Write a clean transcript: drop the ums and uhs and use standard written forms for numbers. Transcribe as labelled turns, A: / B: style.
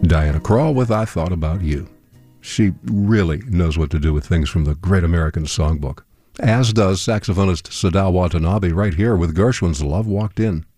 A: Diana Krall with I Thought About You. She really knows what to do with things from the Great American Songbook, as does saxophonist Sadao Watanabe right here with Gershwin's Love Walked In.